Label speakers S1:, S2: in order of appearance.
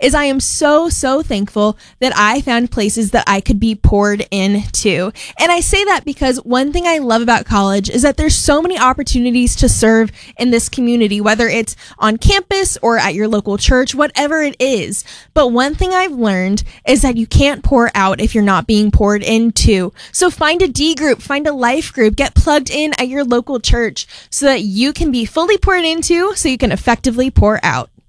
S1: is I am so, so thankful that I found places that I could be poured into. And I say that because one thing I love about college is that there's so many opportunities to serve in this community, whether it's on campus or at your local church, whatever it is. But one thing I've learned is that you can't pour out if you're not being poured into. So find a D group, find a life group, get plugged in at your local church so that you can be fully poured into so you can effectively pour out.